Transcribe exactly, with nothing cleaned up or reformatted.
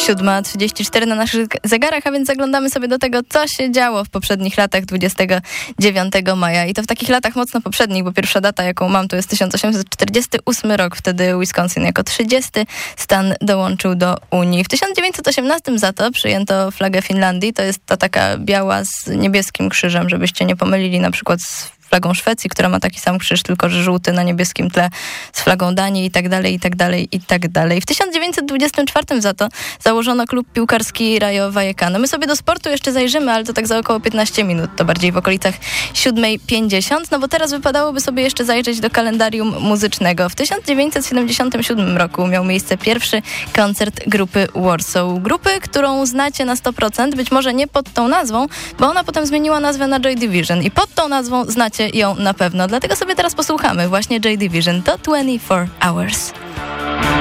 siódma trzydzieści cztery na naszych zegarach, a więc zaglądamy sobie do tego, co się działo w poprzednich latach dwudziestego dziewiątego maja. I to w takich latach mocno poprzednich, bo pierwsza data, jaką mam, to jest tysiąc osiemset czterdziesty ósmy rok. Wtedy Wisconsin jako trzydziesty stan dołączył do Unii. W tysiąc dziewięćset osiemnastym za to przyjęto flagę Finlandii. To jest ta taka biała z niebieskim krzyżem, żebyście nie pomylili na przykład z flagą Szwecji, która ma taki sam krzyż, tylko że żółty na niebieskim tle, z flagą Danii i tak dalej, i tak dalej, i tak dalej. W tysiąc dziewięćset dwudziestym czwartym za to założono klub piłkarski Rayo Vallecano. My sobie do sportu jeszcze zajrzymy, ale to tak za około piętnaście minut, to bardziej w okolicach siódmej pięćdziesiąt, no bo teraz wypadałoby sobie jeszcze zajrzeć do kalendarium muzycznego. W tysiąc dziewięćset siedemdziesiątym siódmym roku miał miejsce pierwszy koncert grupy Warsaw. Grupy, którą znacie na sto procent, być może nie pod tą nazwą, bo ona potem zmieniła nazwę na Joy Division i pod tą nazwą znacie ją na pewno. Dlatego sobie teraz posłuchamy właśnie Joy Division. To dwadzieścia cztery hours.